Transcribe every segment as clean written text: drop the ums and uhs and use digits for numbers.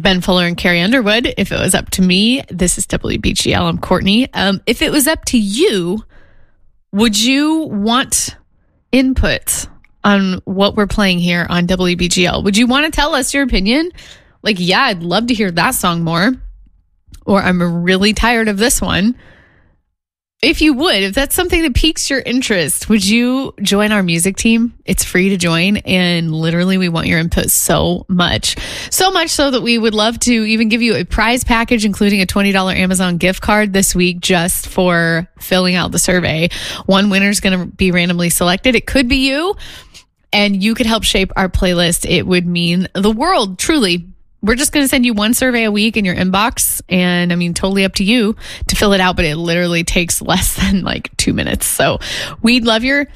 Ben Fuller and Carrie Underwood. If it was up to me, this is WBGL. I'm Courtney. If it was up to you, would you want input on what we're playing here on WBGL? Would you want to tell us your opinion? Like, yeah, I'd love to hear that song more. Or I'm really tired of this one. If you would, if that's something that piques your interest, would you join our music team? It's free to join, and literally we want your input so much. So much so that we would love to even give you a prize package, including a $20 Amazon gift card this week just for filling out the survey. One winner is going to be randomly selected. It could be you, and you could help shape our playlist. It would mean the world, truly. We're just going to send you one survey a week in your inbox. And I mean, totally up to you to fill it out, but it literally takes less than like 2 minutes. So we'd love your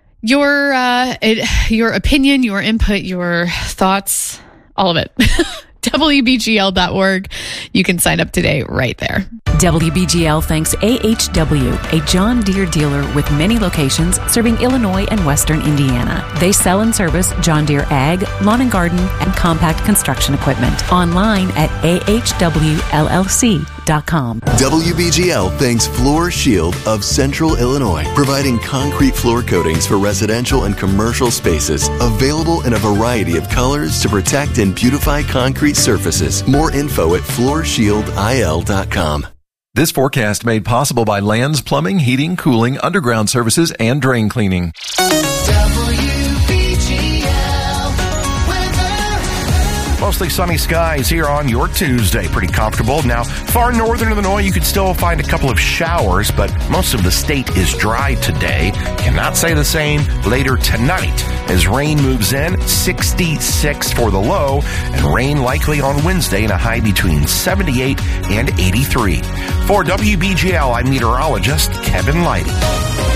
opinion, your input, your thoughts, all of it. WBGL.org. You can sign up today right there. WBGL thanks AHW, a John Deere dealer with many locations serving Illinois and Western Indiana. They sell and service John Deere Ag, Lawn and Garden, and compact construction equipment. Online at ahwllc.com. WBGL thanks Floor Shield of Central Illinois, providing concrete floor coatings for residential and commercial spaces, available in a variety of colors to protect and beautify concrete surfaces. More info at floorshieldil.com. This forecast made possible by Lands Plumbing, Heating, Cooling, Underground Services, and Drain Cleaning. Mostly sunny skies here on your Tuesday. Pretty comfortable. Now, far northern Illinois, you could still find a couple of showers, but most of the state is dry today. Cannot say the same later tonight. As rain moves in, 66 for the low, and rain likely on Wednesday in a high between 78 and 83. For WBGL, I'm meteorologist Kevin Lighty.